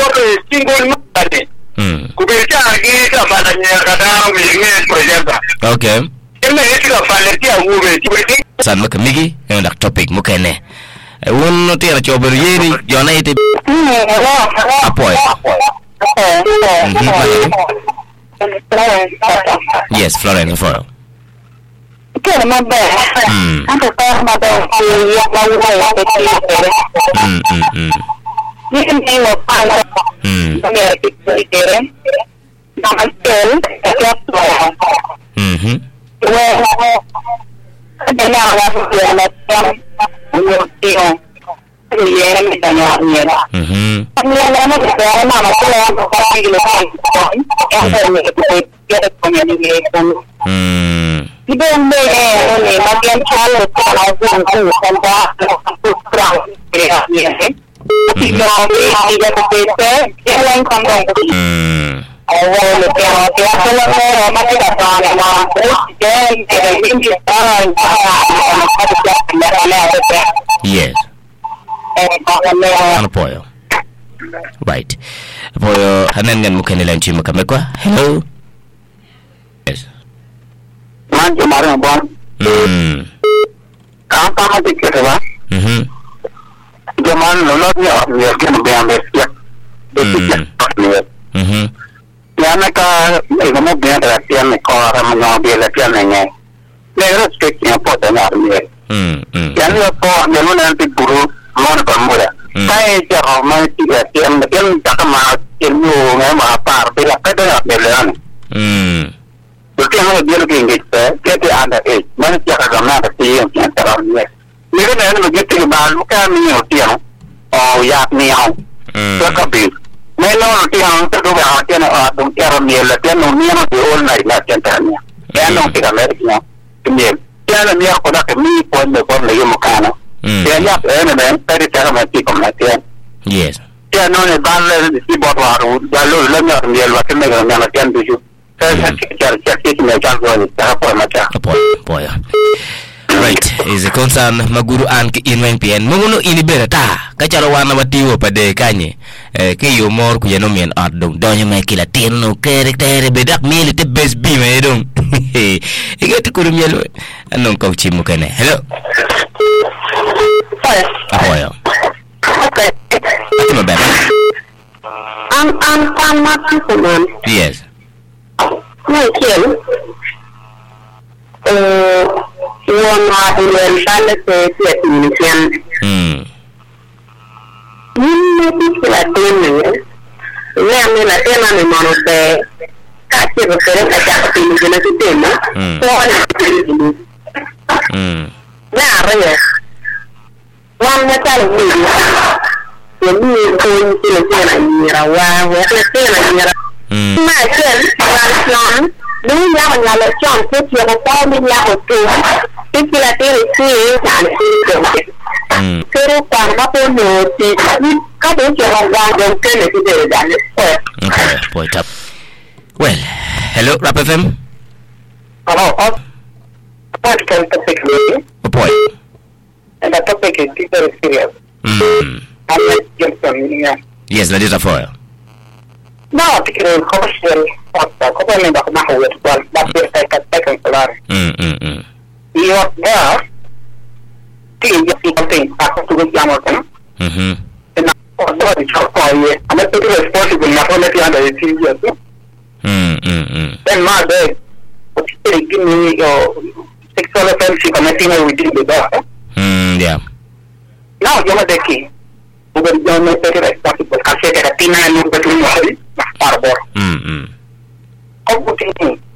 single mother. Kubecha agita balanya kada mingi projecta. Okay. Ina hita paletia ngube tiweti. San makamigi enda topic mukene. Uno tira chober yeri jona ite. Apoy. Yes, Florence for. Cái mà bé, anh phải coi mà bé thì lâu ngày phải đi. Nhưng em một phần là, mẹ thì phải đến, làm ăn tiền, cái đó. Well, cái nào là việc là nhiều tiền, thì em mình phải làm nhiều đó. Nhưng em một cái mà cái em có cái gì là em phải nghĩ tới cái công việc này. Ibang may magyan chalo sa lazong kung sanda kurang kaya niya. Tignan niya ko pete, yan kung awal kaya sila mo makita na hindi yes. Ano po yo? Right. Po yo hanan ngan mukha nila chimo kamekwa. Hello. Yes. Man kemarin bang. Kata dikit apa? Zaman lolosnya dia kena berambil siap. Yang mereka ilmu dia terasian mereka orang mengambil latihan ini. Mereka sekitar potong army. Yang apa? Yang nanti guru mana bermula. Saya cakap masih latihan mungkin tak mahu ilmu memang apa? Bila kita nak belajar. Porque no dio lo que ingesta, que te anda mana siapa gambar sih yang antara ni. Ni kan ada begitu baru kan ni orang oh ya ni orang. Tetapi melo yang terus berhati nak orang ni latihan ni nak diol naik latihan tanya. Yang orang tidak mereka ni. Yang ni aku nak ni pun lagi mukana. Yang ni tadi cara mesti komlatihan. Yes. Yang ni baru di bawah baru jalur lama ni latihan mereka latihan tu. Right, is a concern maguru an ki inwen pien munguno ini berata kacharo wana watiwo pade kanye ke yo mor ku yeno mien adong donyo me kila tino karakter bedak mili te best bi me dong igati kuru mielo anon ko chimu kene hello ahoyo Okay. Atimo bebe I'm not yes. Người khiển nguồn hòa thì người ta là sẽ tuyệt tình xem nhưng mà cái là tên nữa em nên là tên là mình mong về cả chuyện của cái là chắc tình cái nó cái tên đó cho nên là rồi quan nó ta là gì những người tôi chỉ là tên là gì là qua với cái tên là gì là mà chuyện là chọn đúng ra mình là lựa chọn cái chuyện là sao mình là một cái là cái sản phẩm cái lúc còn nó có nhiều thì các đối tượng làm ra đầu tiên là cái để giảm được. Okay, point up. Well, hello, Rap FM. Hello, what can the topic be? A point. And the topic is very serious. I'm not just something. Yes, that is a foil. No, because commercial có bên mình đọc mạng hội toàn đặc biệt tại các cái là you are there thì những cái thing ta có tụi giang ở đó and đó thì cho coi anh ấy tự responsible mà không phải là cái gì hết then my day they give me sexual offense committing within the door yeah no yo me deki bukan yo me deki responsible kasi kaya tina yung betul mahal parbor kau bukan